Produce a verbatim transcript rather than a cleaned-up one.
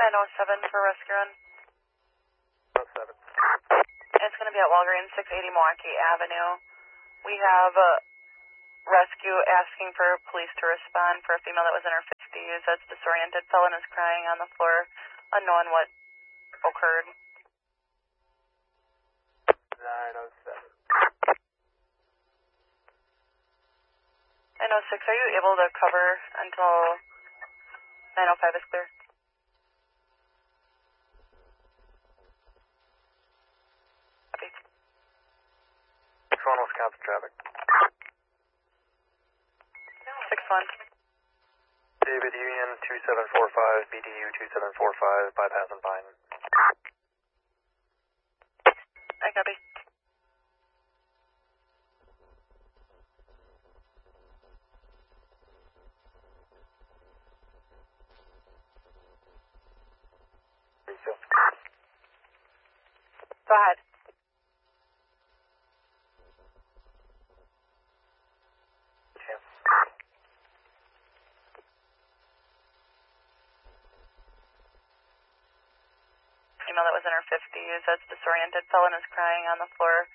nine oh seven for rescue run. oh seven. It's going to be at Walgreens, six eighty Milwaukee Avenue. We have a rescue asking for police to respond for a female that was in her fifties that's disoriented, fell and is crying on the floor, unknown what occurred. nine oh seven. nine oh six, are you able to cover until nine oh five is clear? Copy. six one, Wisconsin traffic. six one. David Union two seven four five, B D U two seven four five, bypass and Pine. I copy. Refill. Go ahead. Yeah. Female that was in her fifties that's disoriented, fell and is crying on the floor.